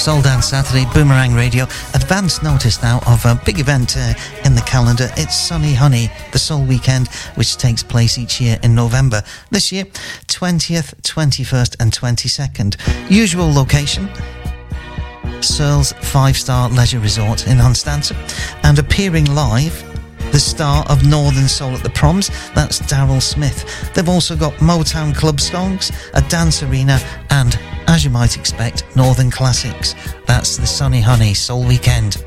Soul Dance Saturday, Boomerang Radio. Advance notice now of a big event in the calendar. It's Sunny Honey, the Soul Weekend, which takes place each year in November. This year, 20th, 21st and 22nd. Usual location, Searles 5-star leisure resort in Hunstanton. And appearing live, the star of Northern Soul at the Proms, that's Daryl Smith. They've also got Motown club songs, a dance arena, and, as you might expect, Northern classics. That's the Sunny Honey Soul Weekend.